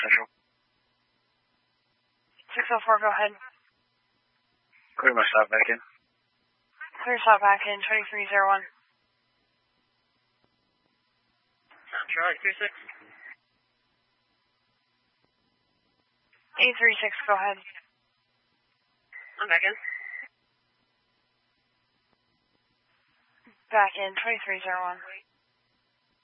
Central. 604, go ahead. Clear my stop back in. Clear stop back in, 2301. Charlie 36. 836, go ahead. I'm back in. Back in, 2301.